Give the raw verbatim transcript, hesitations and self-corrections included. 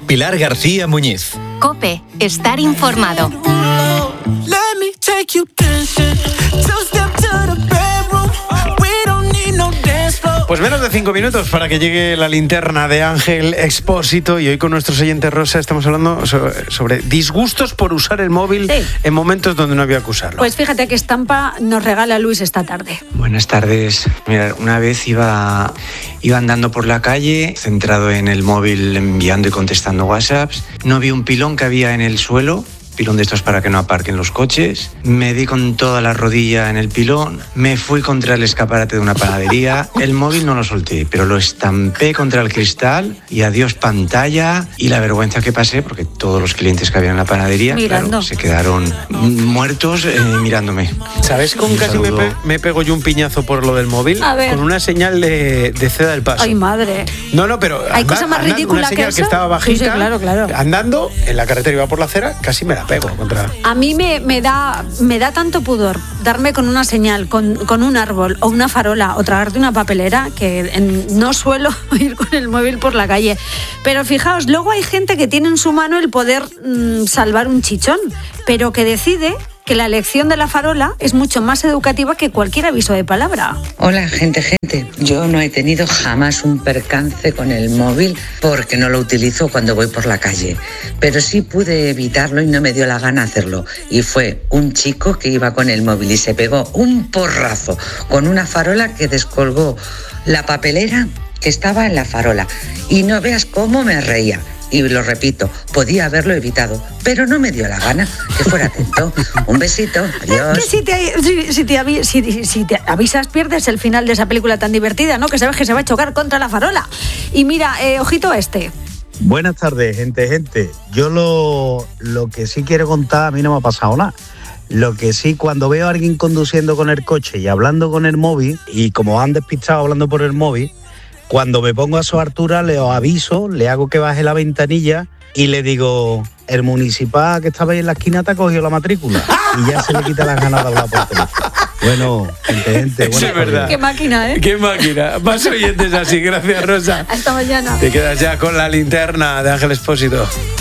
Pilar García Muñiz. COPE. Estar informado. Pues menos de cinco minutos para que llegue la linterna de Ángel Expósito, y hoy con nuestros oyentes Rosa estamos hablando sobre, sobre disgustos por usar el móvil sí. en momentos donde no había que usarlo. Pues fíjate qué estampa nos regala Luis esta tarde. Buenas tardes. Mira, una vez iba, iba andando por la calle, centrado en el móvil, enviando y contestando WhatsApps. No vi un pilón que había en el suelo. Pilón de estos para que no aparquen los coches. Me di con toda la rodilla en el pilón, me fui contra el escaparate de una panadería. El móvil no lo solté, pero lo estampé contra el cristal y adiós pantalla, y la vergüenza que pasé porque todos los clientes que había en la panadería, claro, se quedaron muertos eh, mirándome. ¿Sabes con casi me, pe- me pego yo un piñazo por lo del móvil? A ver. Con una señal de, de ceda del paso. Ay, madre. No, no, pero hay cosa más ridícula una señal que, que estaba bajita. Sí, sí, claro, claro. Andando en la carretera, iba por la acera, casi me la pego contra. A mí me, me da me da tanto pudor darme con una señal, con, con un árbol o una farola o tragarte una papelera, que en, no suelo ir con el móvil por la calle. Pero fijaos, luego hay gente que tiene en su mano el poder mmm, salvar un chichón, pero que decide que la elección de la farola es mucho más educativa que cualquier aviso de palabra. Hola, gente, gente. Yo no he tenido jamás un percance con el móvil porque no lo utilizo cuando voy por la calle. Pero sí pude evitarlo y no me dio la gana hacerlo. Y fue un chico que iba con el móvil y se pegó un porrazo con una farola que descolgó la papelera que estaba en la farola. Y no veas cómo me reía. Y lo repito, podía haberlo evitado, pero no me dio la gana, que fuera atento. Un besito, adiós. Que si te, si, si, te avi, si, si te avisas, pierdes el final de esa película tan divertida, ¿no? Que sabes que se va a chocar contra la farola. Y mira, eh, ojito a este. Buenas tardes, gente, gente. Yo lo, lo que sí quiero contar, a mí no me ha pasado nada. Lo que sí, cuando veo a alguien conduciendo con el coche y hablando con el móvil, y como han despistado hablando por el móvil, cuando me pongo a su altura le aviso, le hago que baje la ventanilla y le digo, el municipal que estaba ahí en la esquina te ha cogido la matrícula. Y ya se le quita las ganas de hablar por teléfono. Bueno, gente, gente. Eso es verdad. Qué máquina, ¿eh? Qué máquina. Más oyentes así. Gracias, Rosa. Hasta mañana. Te quedas ya con la linterna de Ángel Expósito.